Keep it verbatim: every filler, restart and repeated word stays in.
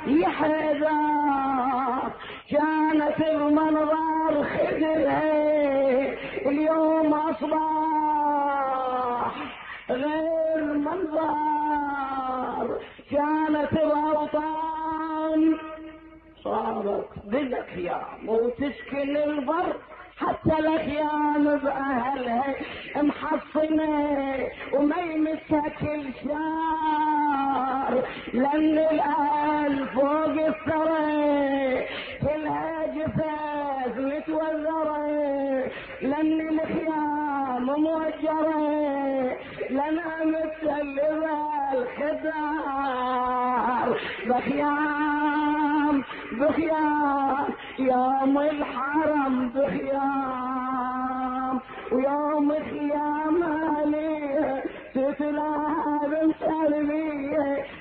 يحذر كانت المنظر خدرها اليوم أصبح غير منظر. كانت الأوطان صارت بالخيام وتسكن البر حتى الخيام بأهلها محصنة وما يمسها كل شهر، لأن الأهل فوق الثرى كلها جثث متوزرة، لأن الخيام موجرة لنا متسلبة الخدار. بخيام بخيام يوم الحرم بخيام، ويوم الخيام عليه تتلاها بمسلمية